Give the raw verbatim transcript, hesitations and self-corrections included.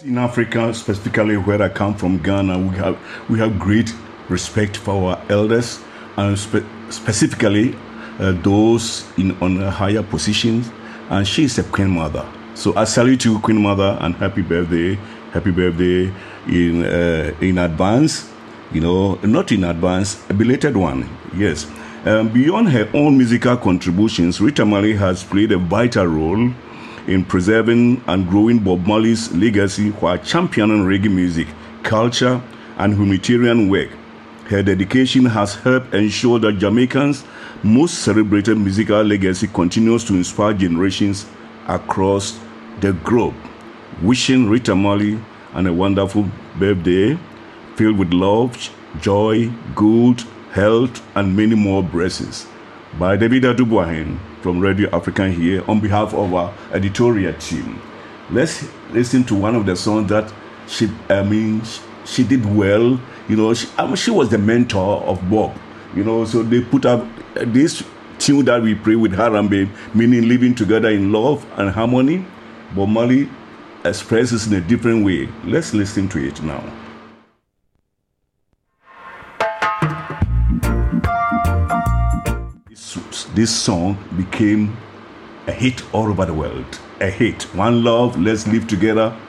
In Africa, specifically where I come from, Ghana, we have we have great respect for our elders, and spe- specifically uh, those in on higher positions. And she is a Queen Mother. So I salute you, Queen Mother, and happy birthday, happy birthday in uh, in advance. You know, not in advance, a belated one. Yes. Um, beyond her own musical contributions, Rita Marley has played a vital role in preserving and growing Bob Marley's legacy while championing reggae music, culture, and humanitarian work. Her dedication has helped ensure that Jamaicans' most celebrated musical legacy continues to inspire generations across the globe. Wishing Rita Marley and a wonderful birthday filled with love, joy, good health, and many more blessings. By David Adubuahin from Radio African here on behalf of our editorial team. Let's listen to one of the songs that she, I mean, she did well. You know, she, I mean, she was the mentor of Bob. You know, so they put up this tune that we pray with Harambe, meaning living together in love and harmony. Bob Marley expresses in a different way. Let's listen to it now. This, this song became a hit all over the world. A hit. One love, let's live together.